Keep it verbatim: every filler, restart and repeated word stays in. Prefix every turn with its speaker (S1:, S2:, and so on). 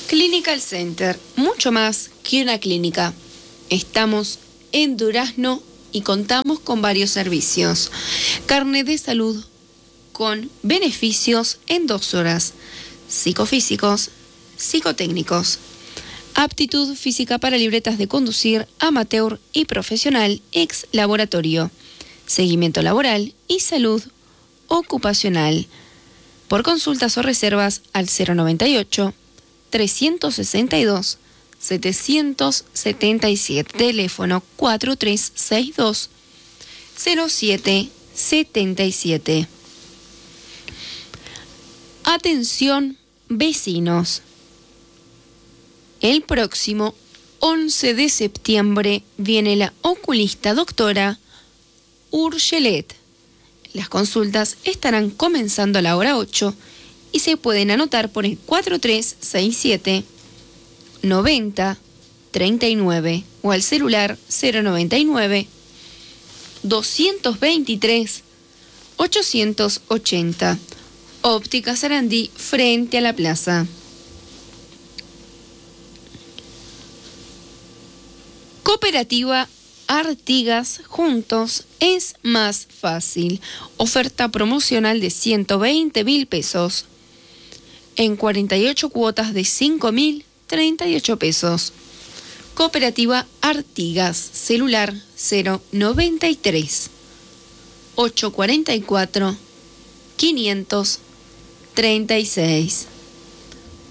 S1: Clinical Center, mucho más que una clínica. Estamos en Durazno y contamos con varios servicios. Carnet de salud con beneficios en dos horas. Psicofísicos, psicotécnicos. Aptitud física para libretas de conducir, amateur y profesional, ex laboratorio. Seguimiento laboral y salud ocupacional. Por consultas o reservas al cero noventa y ocho, trescientos sesenta y dos, setecientos setenta y siete. Teléfono cuatro tres seis dos, cero siete siete siete. Atención, vecinos. El próximo once de septiembre viene la oculista doctora Urgelet. Las consultas estarán comenzando a la hora ocho y se pueden anotar por el cuatro tres seis siete, noventa, treinta y nueve o al celular cero noventa y nueve, doscientos veintitrés, ochocientos ochenta. Óptica Sarandí frente a la plaza. Cooperativa Artigas, juntos es más fácil. Oferta promocional de ciento veinte mil pesos en cuarenta y ocho cuotas de cinco mil treinta y ocho pesos. Cooperativa Artigas, celular cero noventa y tres, ochocientos cuarenta y cuatro, quinientos treinta y seis.